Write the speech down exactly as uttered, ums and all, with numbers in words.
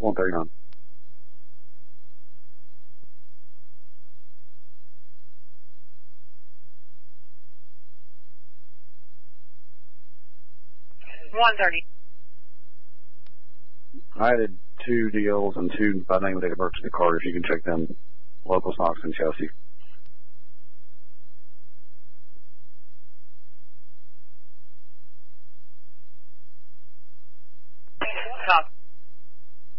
one thirty-nine. one thirty. I added two deals and two by name and date of birth to the card. If you can check them, local Knox and Chelsea.